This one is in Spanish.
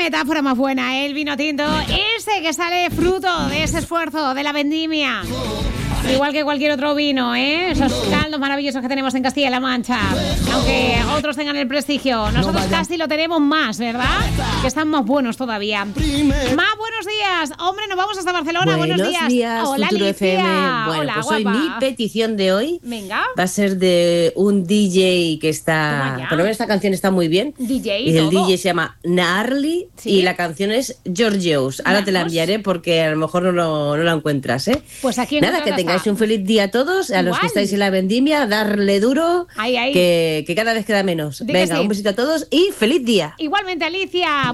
metáfora más buena, ¿eh? El vino tinto, ese que sale fruto de ese esfuerzo, de la vendimia. Igual que cualquier otro vino, ¿eh? Esos caldos maravillosos que tenemos en Castilla-La Mancha. Aunque otros tengan el prestigio, nosotros casi lo tenemos más, ¿verdad? Que están más buenos todavía. Buenos días. Hombre, nos vamos hasta Barcelona. Buenos días. Hola, Futuro Alicia. FM. Bueno, Hola, pues hoy guapa. mi petición de hoy Venga. va a ser de un DJ que está... Toma ya. Por lo menos esta canción está muy bien. DJ Y el todo. DJ se llama Gnarly, ¿Sí? y la canción es Georgios. Ahora te la Vamos. enviaré porque a lo mejor no la encuentras, ¿eh? Pues aquí Nada, que encontrarla tengáis está. un feliz día a todos, a los Igual. que estáis en la vendimia, darle duro, Ahí. que cada vez queda menos. Di que Venga, sí. un besito a todos y feliz día. Igualmente, Alicia.